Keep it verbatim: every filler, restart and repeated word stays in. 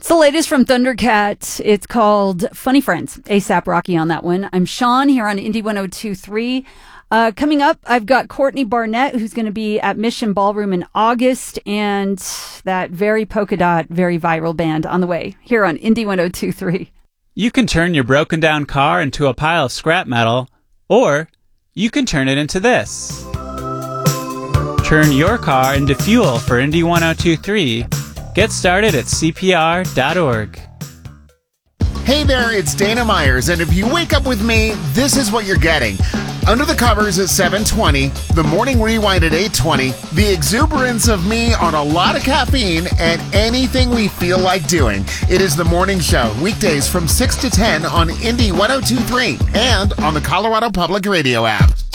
the latest from Thundercat. It's called Funny Friends. ASAP Rocky on that one. I'm Sean here on Indie one oh two point three. Uh, coming up, I've got Courtney Barnett, who's going to be at Mission Ballroom in August, and that very polka dot, very viral band on the way here on Indie one oh two point three. You can turn your broken down car into a pile of scrap metal, or you can turn it into this. Turn your car into fuel for Indie one oh two point three. Get started at C P R dot org. Hey there, it's Dana Myers, and if you wake up with me, this is what you're getting. Under the Covers at seven twenty, the Morning Rewind at eight twenty, the exuberance of me on a lot of caffeine, and anything we feel like doing. It is The Morning Show, weekdays from six to ten on Indie one oh two point three and on the Colorado Public Radio app.